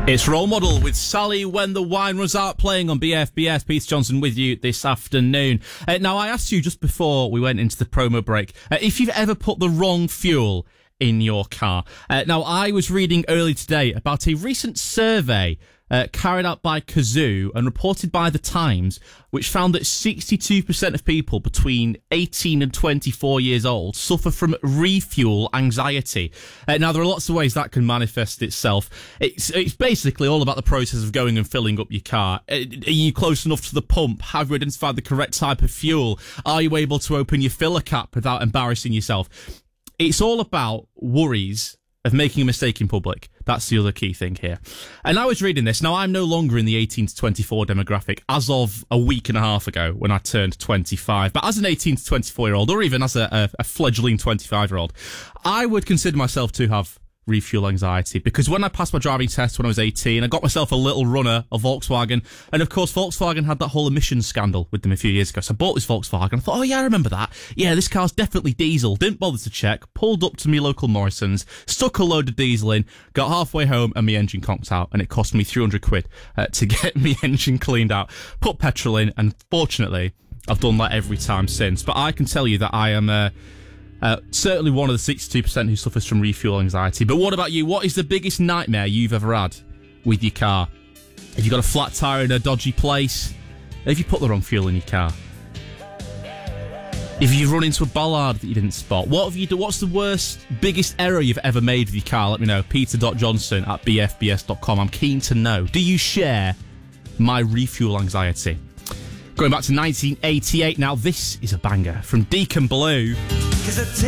It's Role Model with Sally When the Wine Runs Out, playing on BFBS. Peter Johnson with you this afternoon. Now, I asked you just before we went into the promo break if you've ever put the wrong fuel in your car. Now, I was reading early today about a recent survey carried out by Kazoo and reported by The Times, which found that 62% of people between 18 and 24 years old suffer from refuel anxiety. Now, there are lots of ways that can manifest itself. It's basically all about the process of going and filling up your car. Are you close enough to the pump? Have you identified the correct type of fuel? Are you able to open your filler cap without embarrassing yourself? It's all about worries of making a mistake in public. That's the other key thing here. And I was reading this. Now, I'm no longer in the 18 to 24 demographic as of a week and a half ago when I turned 25. But as an 18 to 24-year-old, or even as a fledgling 25-year-old, I would consider myself to have refuel anxiety, because when I passed my driving test when I was 18, I got myself a little runner, a Volkswagen, and of course Volkswagen had that whole emissions scandal with them a few years ago, so I bought this Volkswagen. I thought, oh yeah, I remember that. Yeah, this car's definitely diesel. Didn't bother to check, pulled up to me local Morrison's, stuck a load of diesel in, got halfway home and my engine conked out, and it cost me 300 quid to get my engine cleaned out, put petrol in, and fortunately I've done that every time since. But I can tell you that I am certainly one of the 62% who suffers from refuel anxiety. But what about you? What is the biggest nightmare you've ever had with your car? Have you got a flat tyre in a dodgy place? Have you put the wrong fuel in your car? If you've run into a bollard that you didn't spot, what have you done? What's the worst, biggest error you've ever made with your car? Let me know. peter.johnson@bfbs.com. I'm keen to know. Do you share my refuel anxiety? Going back to 1988 now, this is a banger from Deacon Blue.